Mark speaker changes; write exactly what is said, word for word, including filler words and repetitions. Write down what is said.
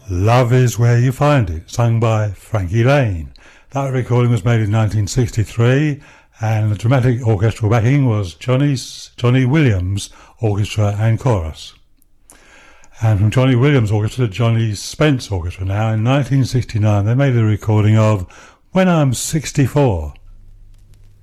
Speaker 1: Love Is Where You Find It, sung by Frankie Lane. That recording was made in nineteen sixty-three, and the dramatic orchestral backing was Johnny's, Johnny Williams Orchestra and Chorus. And from Johnny Williams Orchestra to Johnny Spence Orchestra now, in nineteen sixty-nine they made a recording of When I'm sixty-four.